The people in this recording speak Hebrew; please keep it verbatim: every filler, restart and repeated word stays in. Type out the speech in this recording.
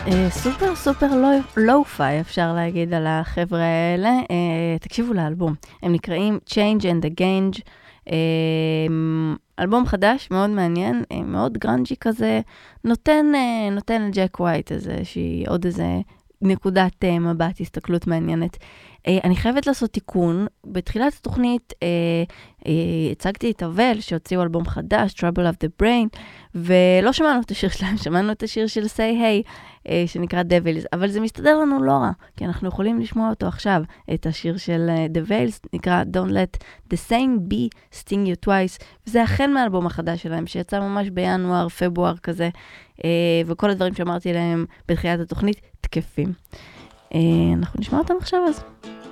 סופר סופר לואו-פיי אפשר להגיד על החבר'ה האלה. תקשיבו לאלבום, הם נקראים Change and the Gange, אלבום חדש, מאוד מעניין, מאוד גרנג'י כזה, נותן, נותן לג'ק ווייט איזה, שהיא עוד איזה נקודת מבט, הסתכלות מעניינת. אני חייבת לעשות תיקון, בתחילת התוכנית הצגתי את אבל שהוציאו אלבום חדש, Trouble of the Brain, ולא שמענו את השיר שלהם, שמענו את השיר של Say Hey, שנקרא Devils, אבל זה מסתדר לנו לא רע, כי אנחנו יכולים לשמוע אותו עכשיו, את השיר של The Veils, נקרא Don't Let the Same Be Sting You Twice, וזה אכן מהאלבום החדש שלהם, שיצא ממש בינואר, פברואר כזה, וכל הדברים שאמרתי להם בתחילת התוכנית תקפים. אנחנו נשמע אותם עכשיו אז.